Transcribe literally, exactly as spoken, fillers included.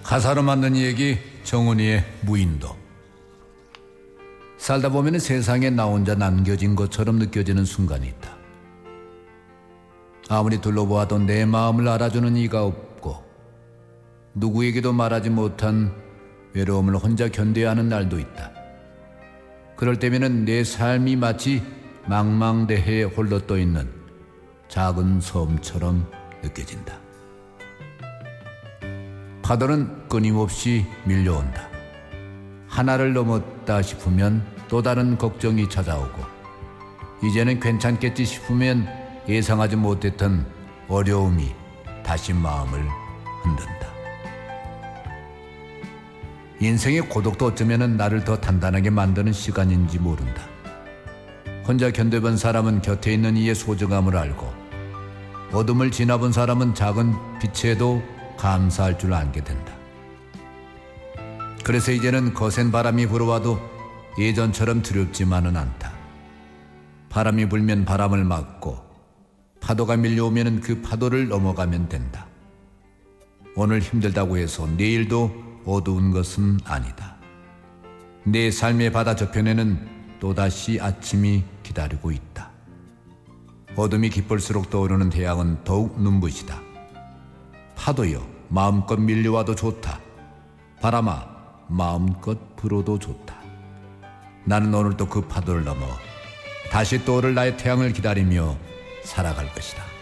가사로 만든 얘기 정은이의 무인도. 살다 보면 세상에 나 혼자 남겨진 것처럼 느껴지는 순간이 있다. 아무리 둘러보아도 내 마음을 알아주는 이가 없고 누구에게도 말하지 못한 외로움을 혼자 견뎌야 하는 날도 있다. 그럴 때면은 내 삶이 마치 망망대해에 홀로 떠있는 작은 섬처럼 느껴진다. 파도는 끊임없이 밀려온다. 하나를 넘었다 싶으면 또 다른 걱정이 찾아오고 이제는 괜찮겠지 싶으면 예상하지 못했던 어려움이 다시 마음을 흔든다. 인생의 고독도 어쩌면 나를 더 단단하게 만드는 시간인지 모른다. 혼자 견뎌본 사람은 곁에 있는 이의 소중함을 알고 어둠을 지나본 사람은 작은 빛에도 감사할 줄 알게 된다. 그래서 이제는 거센 바람이 불어와도 예전처럼 두렵지만은 않다. 바람이 불면 바람을 막고 파도가 밀려오면 그 파도를 넘어가면 된다. 오늘 힘들다고 해서 내일도 어두운 것은 아니다. 내 삶의 바다 저편에는 또다시 아침이 기다리고 있다. 어둠이 깊을수록 떠오르는 태양은 더욱 눈부시다. 파도여 마음껏 밀려와도 좋다. 바람아 마음껏 불어도 좋다. 나는 오늘 또 그 파도를 넘어 다시 떠오를 나의 태양을 기다리며 살아갈 것이다.